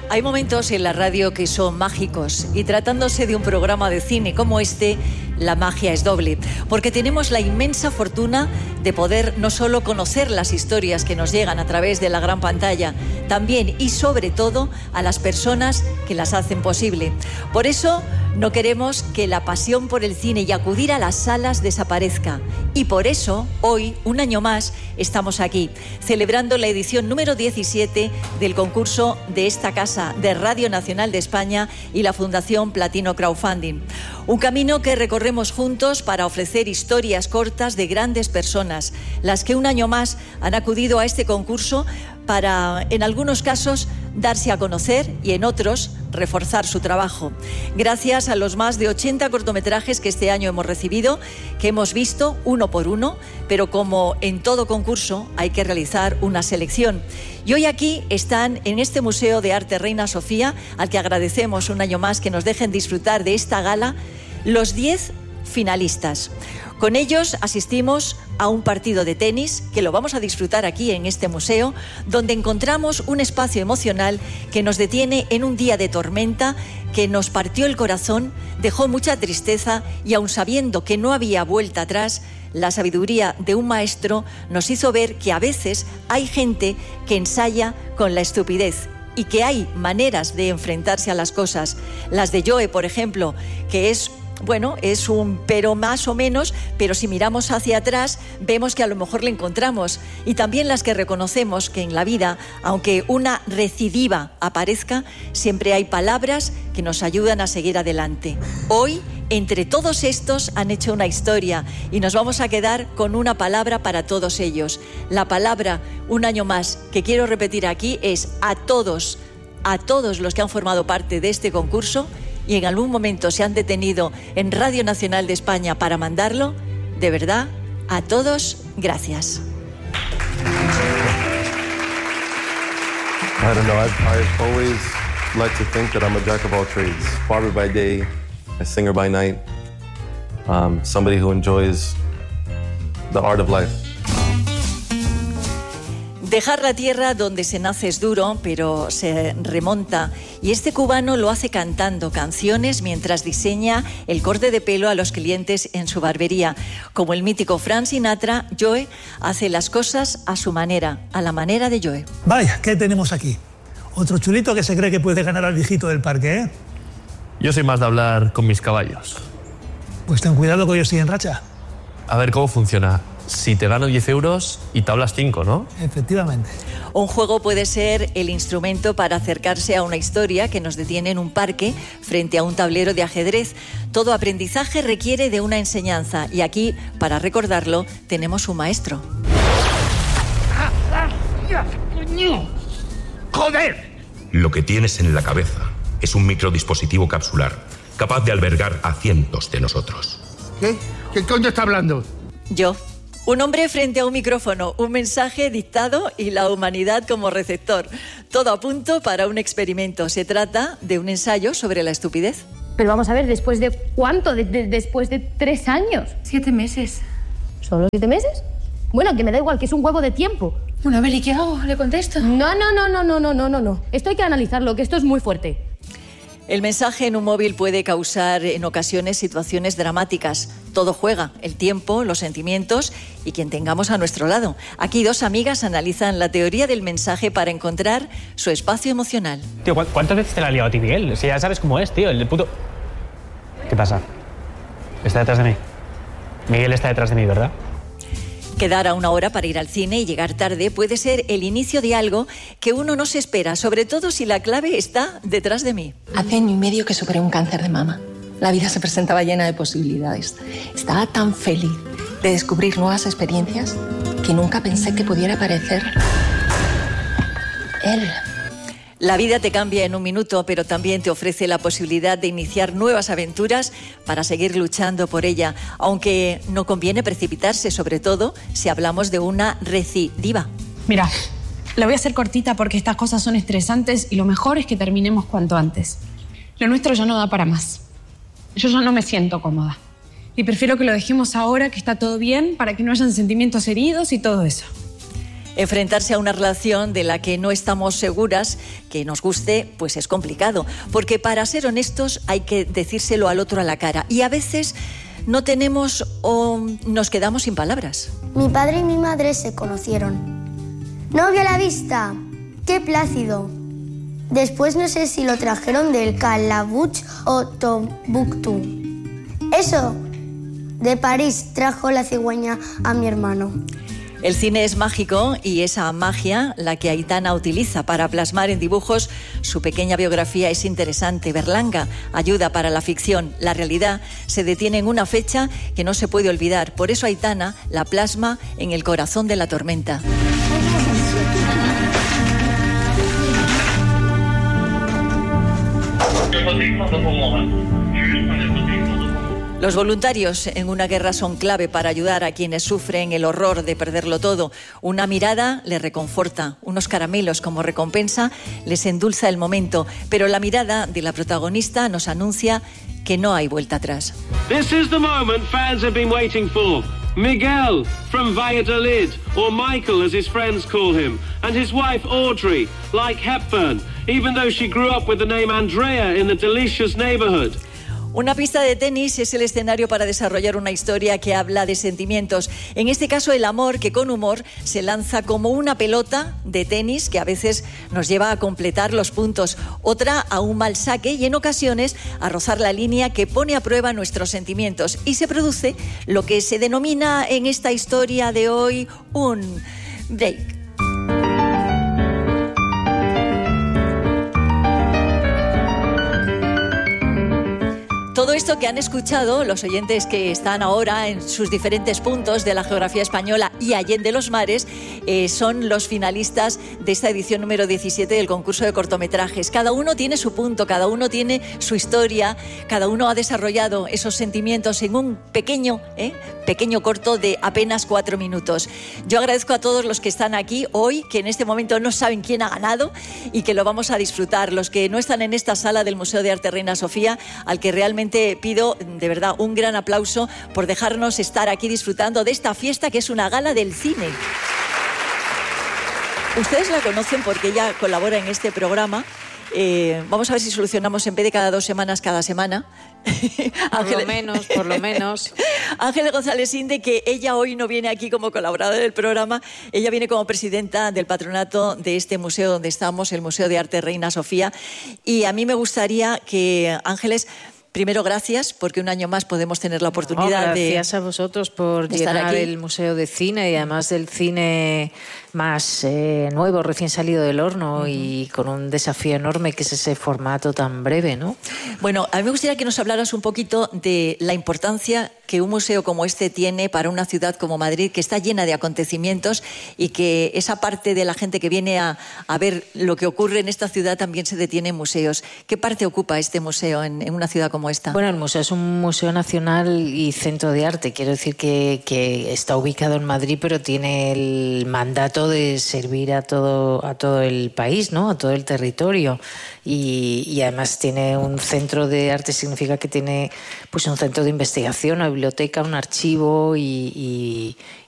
Hay momentos en la radio que son mágicos y tratándose de un programa de cine como este, la magia es doble, porque tenemos la inmensa fortuna de poder no solo conocer las historias que nos llegan a través de la gran pantalla, también y sobre todo a las personas que las hacen posible. Por eso no queremos que la pasión por el cine y acudir a las salas desaparezca. Y por eso, hoy, un año más, estamos aquí, celebrando la edición número 17 del concurso de esta casa de Radio Nacional de España y la Fundación Platino Crowdfunding. Un camino que recorremos juntos para ofrecer historias cortas de grandes personas, las que un año más han acudido a este concurso para, en algunos casos, darse a conocer y en otros, reforzar su trabajo. Gracias a los más de 80 cortometrajes que este año hemos recibido, que hemos visto uno por uno, pero como en todo concurso hay que realizar una selección. Y hoy aquí están en este Museo de Arte Reina Sofía, al que agradecemos un año más que nos dejen disfrutar de esta gala, los 10 finalistas. Con ellos asistimos a un partido de tenis que lo vamos a disfrutar aquí en este museo, donde encontramos un espacio emocional que nos detiene en un día de tormenta, que nos partió el corazón, dejó mucha tristeza y aun sabiendo que no había vuelta atrás, la sabiduría de un maestro nos hizo ver que a veces hay gente que ensaya con la estupidez y que hay maneras de enfrentarse a las cosas. Las de Joe, por ejemplo, que es un pero más o menos, pero si miramos hacia atrás vemos que a lo mejor le encontramos. Y también las que reconocemos que en la vida, aunque una recidiva aparezca, siempre hay palabras que nos ayudan a seguir adelante. Hoy, entre todos estos, han hecho una historia y nos vamos a quedar con una palabra para todos ellos. La palabra, un año más, que quiero repetir aquí es a todos los que han formado parte de este concurso y en algún momento se han detenido en Radio Nacional de España para mandarlo, de verdad, a todos, gracias. I don't know, I've always liked to think that I'm a jack of all trades. Barber by day, a singer by night, somebody who enjoys the art of life. Dejar la tierra donde se nace es duro, pero se remonta. Y este cubano lo hace cantando canciones mientras diseña el corte de pelo a los clientes en su barbería. Como el mítico Frank Sinatra, Joe hace las cosas a su manera, a la manera de Joe. Vaya, ¿qué tenemos aquí? Otro chulito que se cree que puede ganar al viejito del parque, ¿eh? Yo soy más de hablar con mis caballos. Pues ten cuidado que yo estoy en racha. A ver cómo funciona. Si te gano 10 euros y tablas 5, ¿no? Efectivamente. Un juego puede ser el instrumento para acercarse a una historia que nos detiene en un parque frente a un tablero de ajedrez. Todo aprendizaje requiere de una enseñanza y aquí, para recordarlo, tenemos un maestro. ¡Joder! Lo que tienes en la cabeza es un microdispositivo capsular capaz de albergar a cientos de nosotros. ¿Qué? ¿Qué coño está hablando? Yo. Un hombre frente a un micrófono, un mensaje dictado y la humanidad como receptor. Todo a punto para un experimento. Se trata de un ensayo sobre la estupidez. Pero vamos a ver, ¿después de cuánto? ¿Después de 3 años? 7 meses. ¿Solo 7 meses? Bueno, que me da igual, que es un huevo de tiempo. Bueno, a ver, ¿y qué hago? ¿Le contesto? No. Esto hay que analizarlo, que esto es muy fuerte. El mensaje en un móvil puede causar en ocasiones situaciones dramáticas. Todo juega, el tiempo, los sentimientos y quien tengamos a nuestro lado. Aquí 2 amigas analizan la teoría del mensaje para encontrar su espacio emocional. Tío, ¿cuántas veces te la ha liado a ti, Miguel? Si ya sabes cómo es, tío, el puto... ¿Qué pasa? ¿Está detrás de mí? Miguel está detrás de mí, ¿verdad? Quedar a una hora para ir al cine y llegar tarde puede ser el inicio de algo que uno no se espera, sobre todo si la clave está detrás de mí. Hace 1 año y medio que superé un cáncer de mama. La vida se presentaba llena de posibilidades. Estaba tan feliz de descubrir nuevas experiencias que nunca pensé que pudiera aparecer él. La vida te cambia en un minuto, pero también te ofrece la posibilidad de iniciar nuevas aventuras para seguir luchando por ella, aunque no conviene precipitarse, sobre todo si hablamos de una recidiva. Mira, la voy a hacer cortita porque estas cosas son estresantes y lo mejor es que terminemos cuanto antes. Lo nuestro ya no da para más. Yo ya no me siento cómoda. Y prefiero que lo dejemos ahora, que está todo bien, para que no hayan sentimientos heridos y todo eso. Enfrentarse a una relación de la que no estamos seguras que nos guste, pues es complicado, porque para ser honestos hay que decírselo al otro a la cara y a veces no tenemos o nos quedamos sin palabras. Mi padre y mi madre se conocieron. Novio a la vista, qué plácido. Después no sé si lo trajeron del Calabuch o Tombuctú. Eso, de París trajo la cigüeña a mi hermano. El cine es mágico y esa magia, la que Aitana utiliza para plasmar en dibujos su pequeña biografía, es interesante. Berlanga ayuda para la ficción. La realidad se detiene en una fecha que no se puede olvidar. Por eso Aitana la plasma en el corazón de la tormenta. Los voluntarios en una guerra son clave para ayudar a quienes sufren el horror de perderlo todo. Una mirada les reconforta, unos caramelos como recompensa les endulza el momento, pero la mirada de la protagonista nos anuncia que no hay vuelta atrás. This is the moment fans have been waiting for. Miguel from Valladolid, or Michael as his friends call him, and his wife Audrey, like Hepburn, even though she grew up with the name Andrea in the delicious neighborhood. Una pista de tenis es el escenario para desarrollar una historia que habla de sentimientos. En este caso, el amor que con humor se lanza como una pelota de tenis que a veces nos lleva a completar los puntos, otra a un mal saque y en ocasiones a rozar la línea que pone a prueba nuestros sentimientos. Y se produce lo que se denomina en esta historia de hoy un break. Todo esto que han escuchado los oyentes que están ahora en sus diferentes puntos de la geografía española y allende los mares son los finalistas de esta edición número 17 del concurso de cortometrajes. Cada uno tiene su punto, cada uno tiene su historia, cada uno ha desarrollado esos sentimientos en un pequeño corto de apenas 4 minutos. Yo agradezco a todos los que están aquí hoy, que en este momento no saben quién ha ganado y que lo vamos a disfrutar. Los que no están en esta sala del Museo de Arte Reina Sofía, al que realmente pido de verdad un gran aplauso por dejarnos estar aquí disfrutando de esta fiesta que es una gala del cine. Ustedes la conocen porque ella colabora en este programa. Vamos a ver si solucionamos en vez de cada 2 semanas, cada semana. Por lo menos. Ángeles González Inde, que ella hoy no viene aquí como colaboradora del programa, ella viene como presidenta del patronato de este museo donde estamos, el Museo de Arte Reina Sofía. Y a mí me gustaría que, Ángeles, primero, gracias, porque un año más podemos tener la oportunidad de... Gracias a vosotros por llenar el Museo de Cine y además del cine más nuevo, recién salido del horno y con un desafío enorme que es ese formato tan breve, ¿no? Bueno, a mí me gustaría que nos hablaras un poquito de la importancia que un museo como este tiene para una ciudad como Madrid, que está llena de acontecimientos y que esa parte de la gente que viene a ver lo que ocurre en esta ciudad también se detiene en museos. ¿Qué parte ocupa este museo en una ciudad como esta? Bueno, el museo es un museo nacional y centro de arte. Quiero decir que está ubicado en Madrid, pero tiene el mandato de servir a todo el país, ¿no? A todo el territorio. Y además tiene un centro de arte, significa que tiene pues un centro de investigación, una biblioteca, un archivo y